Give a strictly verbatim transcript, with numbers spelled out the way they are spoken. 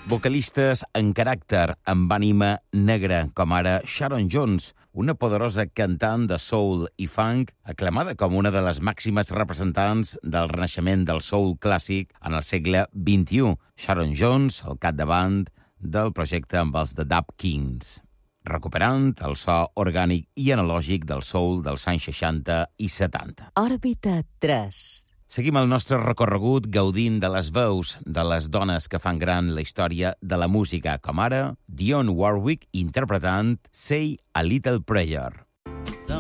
Vocalistes en caràcter, amb ànima negra, com ara Sharon Jones, una poderosa cantant de soul i funk, aclamada com una de les màximes representants del renaixement del soul clàssic en el segle vint-i-u. Sharon Jones, al capdavant del projecte amb els The Dap Kings, recuperant el so orgànic i analògic del soul dels anys seixanta i setanta. Òrbita tres. Seguim el nostre recorregut gaudint de les veus de les dones que fan gran la història de la música, com ara Dionne Warwick interpretant Say a Little Prayer.